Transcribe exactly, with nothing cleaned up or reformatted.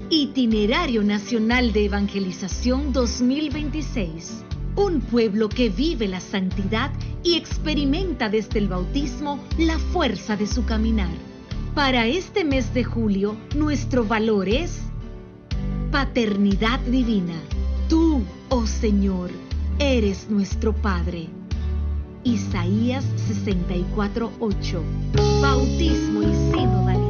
Itinerario Nacional de Evangelización dos mil veintiséis. Un pueblo que vive la santidad y experimenta desde el bautismo la fuerza de su caminar. Para este mes de julio, nuestro valor es paternidad divina. Tú, oh Señor, eres nuestro Padre. Isaías sesenta y cuatro, ocho. Bautismo y sinodalidad.